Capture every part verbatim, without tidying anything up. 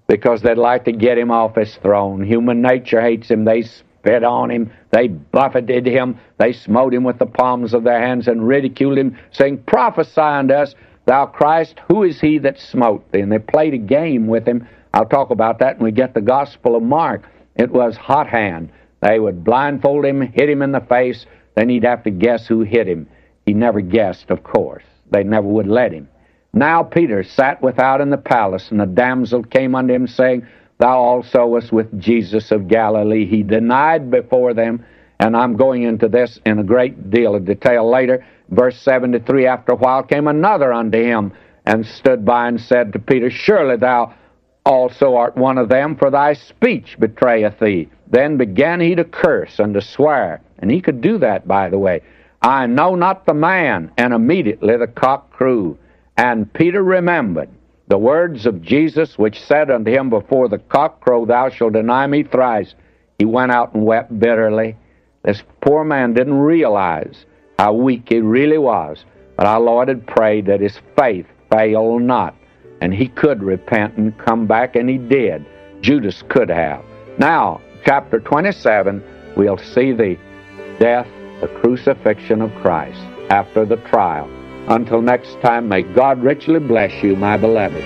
because they'd like to get him off his throne. Human nature hates him. They spit on him. They buffeted him. They smote him with the palms of their hands and ridiculed him, saying, "Prophesy unto us, thou Christ, who is he that smote thee?" And they played a game with him. I'll talk about that when we get the Gospel of Mark. It was hot hand. They would blindfold him, hit him in the face, then he'd have to guess who hit him. He never guessed, of course. They never would let him. Now Peter sat without in the palace, and a damsel came unto him, saying, "Thou also wast with Jesus of Galilee." He denied before them, and I'm going into this in a great deal of detail later. Verse seventy-three, after a while came another unto him, and stood by and said to Peter, "Surely thou also art one of them, for thy speech betrayeth thee." Then began he to curse and to swear, and he could do that, by the way. "I know not the man." And immediately the cock crew. And Peter remembered the words of Jesus, which said unto him, "Before the cock crow, thou shalt deny me thrice." He went out and wept bitterly. This poor man didn't realize how weak he really was. But our Lord had prayed that his faith fail not, and he could repent and come back, and he did. Judas could have. Now, chapter twenty-seven, we'll see the death, the crucifixion of Christ after the trial. Until next time, may God richly bless you, my beloved.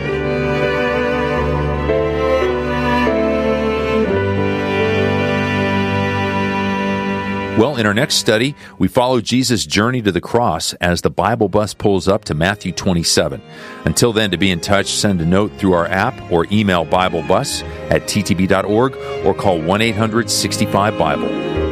Well, in our next study, we follow Jesus' journey to the cross as the Bible bus pulls up to Matthew twenty-seven. Until then, to be in touch, send a note through our app or email BibleBus at t t b dot org or call one eight hundred sixty-five Bible.